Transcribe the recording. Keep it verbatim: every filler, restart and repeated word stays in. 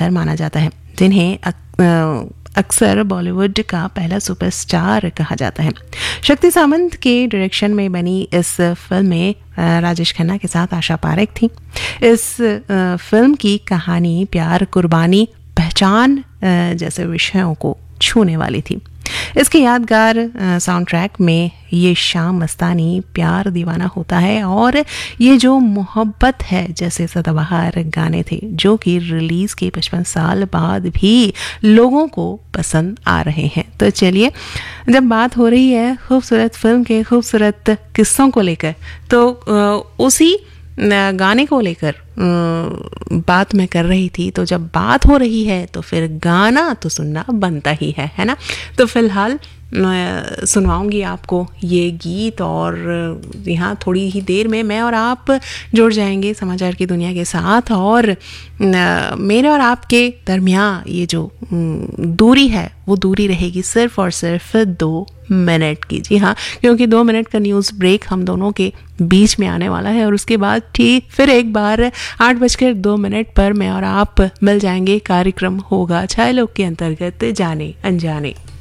कलाकार माना जाता है, जिन्हें अक्सर बॉलीवुड का पहला सुपरस्टार कहा जाता है। शक्ति सामंत के डायरेक्शन में बनी इस फिल्म में राजेश खन्ना के साथ आशा पारेख थी। इस फिल्म की कहानी प्यार, कुर्बानी, पहचान जैसे विषयों को छूने वाली थी। इसके यादगार साउंड ट्रैक में ये शाम मस्तानी, प्यार दीवाना होता है और ये जो मोहब्बत है जैसे सदाबहार गाने थे, जो कि रिलीज़ के पचपन साल बाद भी लोगों को पसंद आ रहे हैं। तो चलिए, जब बात हो रही है खूबसूरत फिल्म के खूबसूरत किस्सों को लेकर, तो उसी गाने को लेकर बात मैं कर रही थी। तो जब बात हो रही है तो फिर गाना तो सुनना बनता ही है है ना। तो फिलहाल मैं सुनवाऊंगी आपको ये गीत, और यहाँ थोड़ी ही देर में मैं और आप जुड़ जाएंगे समाचार की दुनिया के साथ, और मेरे और आपके दरमियान ये जो दूरी है वो दूरी रहेगी सिर्फ और सिर्फ दो मिनट की। जी हाँ, क्योंकि दो मिनट का न्यूज़ ब्रेक हम दोनों के बीच में आने वाला है, और उसके बाद ठीक फिर एक बार आठ बजकर दो मिनट पर मैं और आप मिल जाएंगे। कार्यक्रम होगा छाया लोक के अंतर्गत जाने अनजाने।